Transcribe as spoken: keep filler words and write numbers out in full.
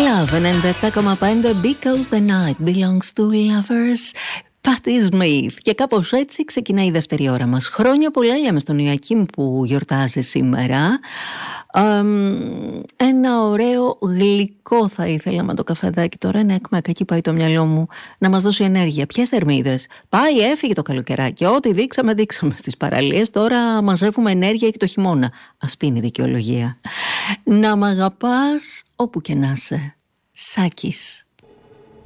Love ενενήντα επτά κόμμα πέντε Because the night belongs to lovers. Patti Smith. Και κάπως έτσι ξεκινάει η δεύτερη ώρα μας. Χρόνια πολλά λέμε στον Ιωακήμ που γιορτάζει σήμερα. Um, ένα ωραίο γλυκό θα ήθελα με το καφεδάκι τώρα. Ένα έκμακα, εκεί πάει το μυαλό μου. Να μας δώσει ενέργεια. Ποιες θερμίδες? Πάει, έφυγε το καλοκαιράκι. Ό,τι δείξαμε, δείξαμε στις παραλίες. Τώρα μαζεύουμε ενέργεια και το χειμώνα. Αυτή είναι η δικαιολογία. Να μ' αγαπάς όπου και να είσαι. Σάκης.